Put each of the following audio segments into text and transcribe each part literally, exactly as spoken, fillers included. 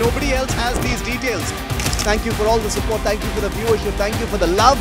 Nobody else has these details. Thank you for all the support. Thank you for the viewership. Thank you for the love.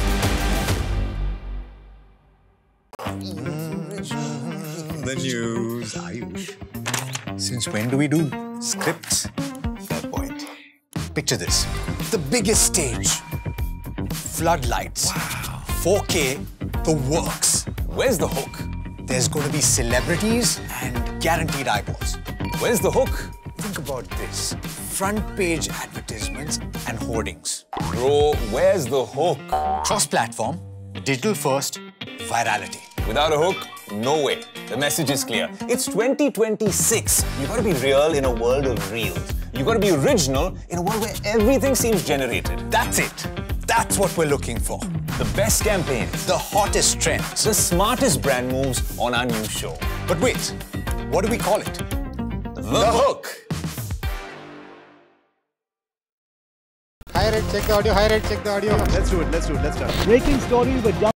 The news, Ayush. Since when do we do scripts? Fair point. Picture this. The biggest stage. Floodlights. Wow. four K, the works. Where's the hook? There's going to be celebrities and guaranteed eyeballs. Where's the hook? Think about this. Front page advertisements and hoardings. Bro, where's the hook? Cross-platform, digital first, virality. Without a hook, no way. The message is clear. It's twenty twenty-six. You gotta be real in a world of reels. You gotta be original in a world where everything seems generated. That's it. That's what we're looking for. The best campaigns. The hottest trends. The smartest brand moves on our new show. But wait, what do we call it? The, the hook. High rate, check the audio. High rate, check the audio. Let's do it. Let's do it. Let's start. Breaking story with young.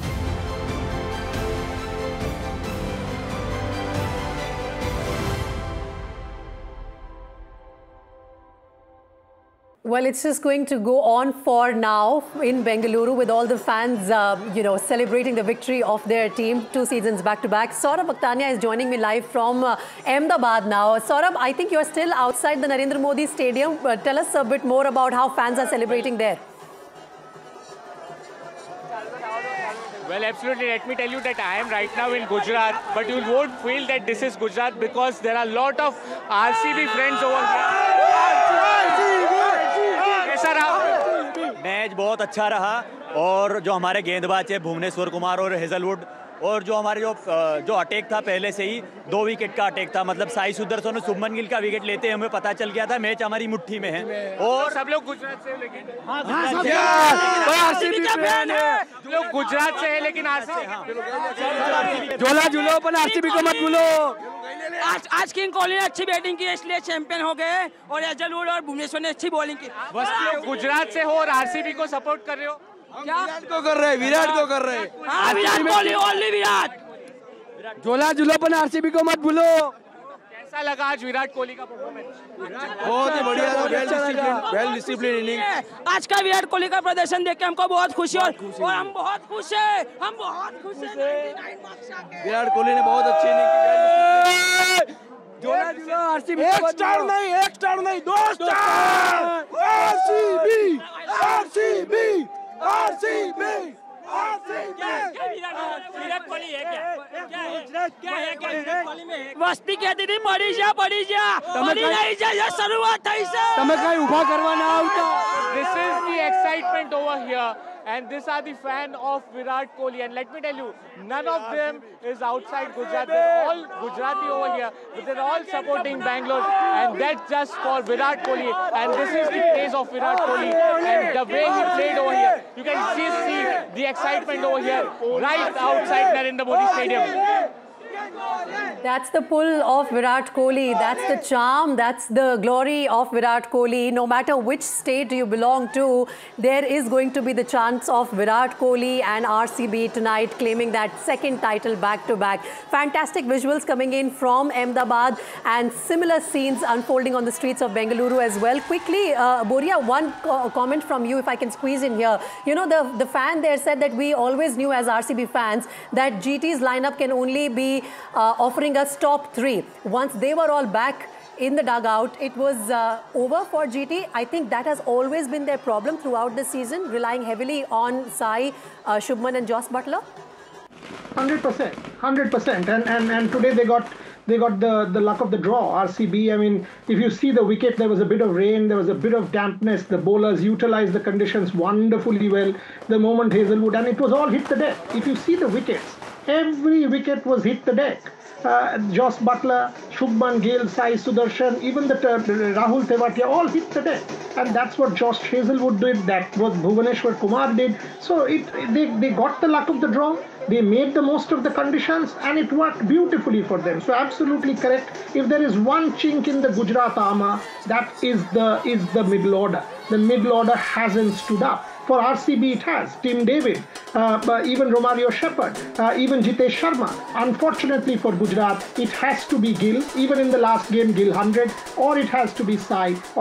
Well, it's just going to go on for now in Bengaluru with all the fans, uh, you know, celebrating the victory of their team two seasons back to back. Saurabh Bhaktania is joining me live from uh, Ahmedabad now. Saurabh, I think you're still outside the Narendra Modi Stadium. Uh, tell us a bit more about how fans are celebrating there. Well, absolutely. Let me tell you that I am right now in Gujarat, but you won't feel that this is Gujarat because there are a lot of R C B friends over here. Match बहुत अच्छा रहा और जो हमारे गेंदबाज है भुवनेश्वर कुमार और Hazlewood और जो हमारे जो जो अटैक था पहले से ही दो विकेट का अटैक था मतलब साई सुदर्शन और शुभमन गिल का विकेट लेते हमें पता चल गया था मैच हमारी मुट्ठी में है और सब लोग गुजरात से लेकिन आरसीबी का फैन है लोग गुजरात से है लेकिन आरसीबी झोला झूलो पर आरसीबी को मत भूलो आज आज किंग कोहली ने अच्छी बैटिंग की इसलिए चैंपियन हो गए और हेजलवुड और भुवनेश्वर ने अच्छी बॉलिंग की बस लोग गुजरात से हो और आरसीबी को सपोर्ट कर रहे हो क्या विराट को कर रहे विराट को कर रहे हाँ विराट कोहली ओनली विराट झोला झूलो पर आरसीबी को मत भूलो कैसा लगा आज विराट कोहली का परफॉर्मेंस बहुत ही बढ़िया था well discipline well discipline inning आज का विराट कोहली का प्रदर्शन देख के हमको बहुत खुशी और और हम बहुत खुश हैं हम बहुत खुश हैं विराट कोहली ने बहुत अच्छी इनिंग की झोला झूलो आरसीबी एक स्टार नहीं एक स्टार नहीं दो star RCB RCB RCB Virat Kohli है क्या क्या है क्या विराट कोहली में मस्ती कहती थी पड़ी जा पड़ी जा पड़ी नहीं जा ये शुरुआत થઈ છે તમે કઈ ઊભા કરવા ના આવતા This is the excitement over here and these are the fan of Virat Kohli and let me tell you none of them is outside Gujarat. They're all Gujarati over here but they're all supporting Bangalore and that's just for Virat Kohli and this is the praise of Virat Kohli and the way he played over here. You can see, see the excitement over here right outside Narendra Modi Stadium. That's the pull of Virat Kohli. That's the charm. That's the glory of Virat Kohli. No matter which state you belong to, there is going to be the chance of Virat Kohli and R C B tonight claiming that second title back to back. Fantastic visuals coming in from Ahmedabad and similar scenes unfolding on the streets of Bengaluru as well. Quickly, uh, Boria, one co comment from you if I can squeeze in here. You know, the, the fan there said that we always knew as R C B fans that G T's lineup can only be uh, offering us top three. Once they were all back in the dugout, it was uh, over for G T. I think that has always been their problem throughout the season, relying heavily on Sai, uh, Shubman and Jos Buttler. one hundred percent, one hundred percent. And, and, and today they got they got the, the luck of the draw, R C B. I mean, if you see the wicket, there was a bit of rain, there was a bit of dampness. The bowlers utilized the conditions wonderfully well. The moment Hazelwood, and it was all hit the deck. If you see the wickets, every wicket was hit the deck. Uh, Jos Buttler, Shubman Gill, Sai Sudarshan, even the uh, Rahul Tewatia all hit the deck. And that's what Josh Hazelwood did, that what Bhuvaneshwar Kumar did. So it, they, they got the luck of the draw, they made the most of the conditions and it worked beautifully for them. So absolutely correct. If there is one chink in the Gujarat armour, that is the, is the middle order. The middle order hasn't stood up. For R C B it has. Tim David, uh, even Romario Shepherd, uh, even Jitesh Sharma. Unfortunately for Gujarat, it has to be Gill. Even in the last game, Gill one hundred, or it has to be Sai.